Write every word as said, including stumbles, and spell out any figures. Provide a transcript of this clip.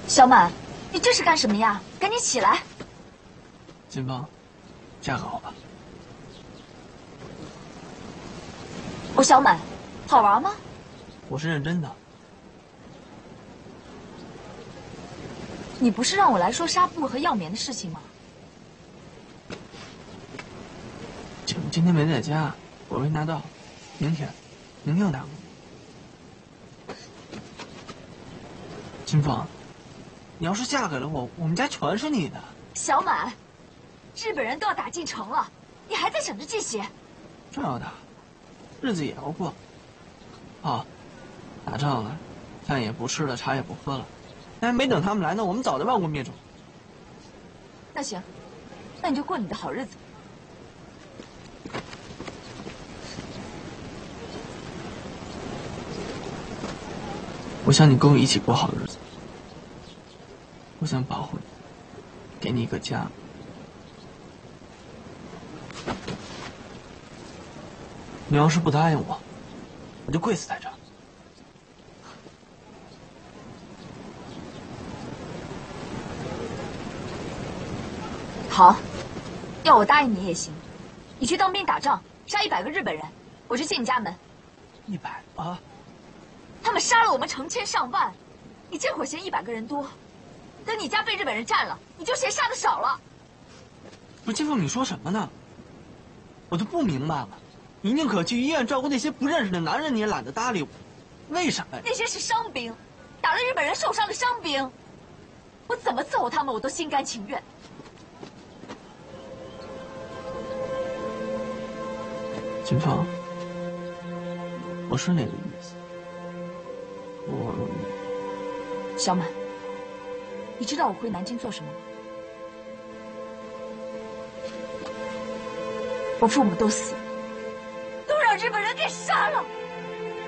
小满，你这是干什么呀？赶紧起来！ 金芳，嫁给我吧。 我小满，好玩吗？ 我是认真的。 你不是让我来说纱布和药棉的事情吗？ 姐夫今天没在家，我没拿到，明天，明天我拿过去。金芳，你要是嫁给了我，我们家全是你的。小满， 日本人都要打进城了，你还在想着这些？ 正要打，日子也要过。啊，打仗了，饭也不吃了，茶也不喝了，那还没等他们来呢，我们早就亡国灭种。 那行，那你就过你的好日子。 我想你跟我一起过好日子，我想保护你，给你一个家。你要是不答应我，我就跪死在这儿。 好，要我答应你也行。你去当兵打仗，杀一百个日本人，我就进你家门。 一百个？ 他们杀了我们成千上万，你这会儿嫌一百个人多，等你家被日本人占了，你就嫌杀的少了。 不是金凤，你说什么呢？我就不明白了。你宁可去医院照顾那些不认识的男人，你也懒得搭理我，为什么呀？ 那些是伤兵，打了日本人受伤的伤兵，我怎么伺候他们，我都心甘情愿。 金芳，我是那个意思。我， 小满，你知道我回南京做什么吗？我父母都死了，都让日本人给杀了。